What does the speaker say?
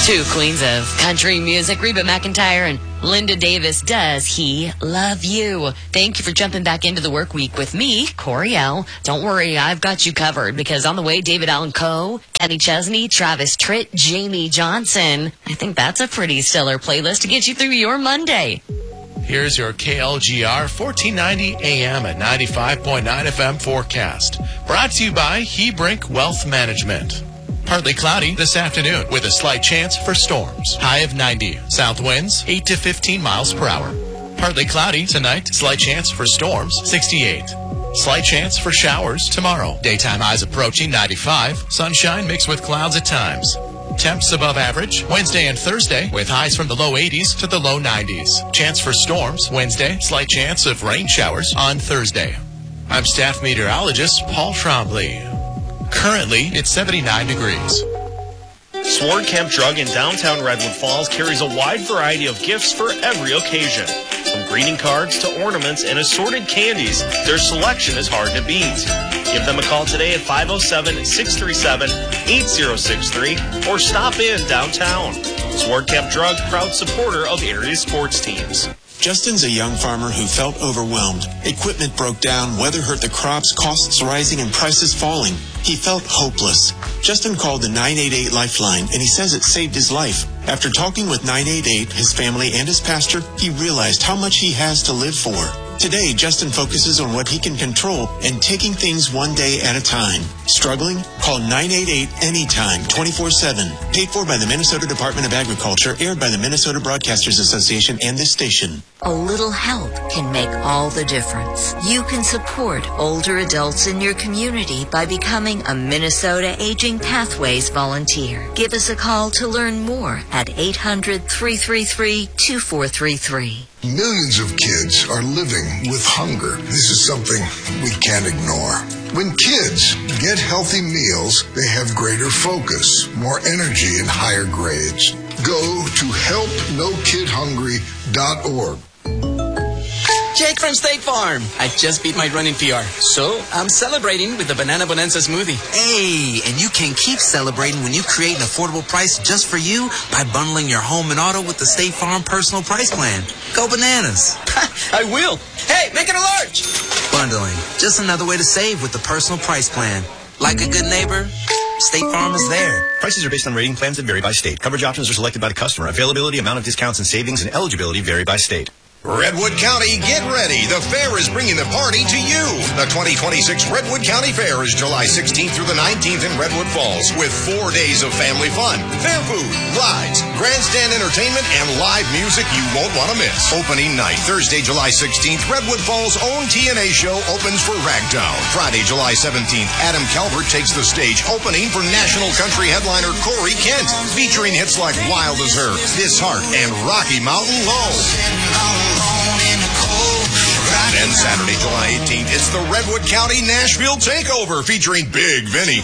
Two queens of country music, Reba McEntire and Linda Davis. Does he love you? Thank you for jumping back into the work week with me, Coriel. Don't worry, I've got you covered because on the way, David Allen Coe, Kenny Chesney, Travis Tritt, Jamie Johnson. I think that's a pretty stellar playlist to get you through your Monday. Here's your KLGR 1490 AM at 95.9 FM forecast. Brought to you by Hebrink Wealth Management. Partly cloudy this afternoon with a slight chance for storms. High of 90. South winds 8 to 15 miles per hour. Partly cloudy tonight. Slight chance for storms 68. Slight chance for showers tomorrow. Daytime highs approaching 95. Sunshine mixed with clouds at times. Temps above average Wednesday and Thursday with highs from the low 80s to the low 90s. Chance for storms Wednesday. Slight chance of rain showers on Thursday. I'm staff meteorologist Paul Trombley. Currently, it's 79 degrees. Swartkamp Drug in downtown Redwood Falls carries a wide variety of gifts for every occasion. From greeting cards to ornaments and assorted candies, their selection is hard to beat. Give them a call today at 507-637-8063 or stop in downtown. Swartkamp Drug, proud supporter of area sports teams. Justin's a young farmer who felt overwhelmed. Equipment broke down, weather hurt the crops, costs rising, and prices falling. He felt hopeless. Justin called the 988 Lifeline, and he says it saved his life. After talking with 988, his family, and his pastor, he realized how much he has to live for. Today, Justin focuses on what he can control and taking things one day at a time. Struggling? Call 988 anytime, 24/7. Paid for by the Minnesota Department of Agriculture, aired by the Minnesota Broadcasters Association and this station. A little help can make all the difference. You can support older adults in your community by becoming a Minnesota Aging Pathways volunteer. Give us a call to learn more at 800-333-2433. Millions of kids are living with hunger. This is something we can't ignore. When kids get healthy meals, they have greater focus, more energy, and higher grades. Go to helpnokidhungry.org. Jake from State Farm. I just beat my running PR, so I'm celebrating with the Banana Bonanza smoothie. Hey, and you can keep celebrating when you create an affordable price just for you by bundling your home and auto with the State Farm Personal Price Plan. Go bananas. I will. Hey, make it a large. Bundling. Just another way to save with the Personal Price Plan. Like a good neighbor, State Farm is there. Prices are based on rating plans that vary by state. Coverage options are selected by the customer. Availability, amount of discounts and savings, and eligibility vary by state. Redwood County, get ready. The fair is bringing the party to you. The 2026 Redwood County Fair is July 16th through the 19th in Redwood Falls with 4 days of family fun, fair food, rides, grandstand entertainment, and live music you won't want to miss. Opening night, Thursday, July 16th, Redwood Falls' own TNA show opens for Ragtown. Friday, July 17th, Adam Calvert takes the stage, opening for national country headliner Corey Kent, featuring hits like Wild as Her, This Heart, and Rocky Mountain Low. Then Saturday, July 18th, it's the Redwood County Nashville Takeover featuring Big Vinny.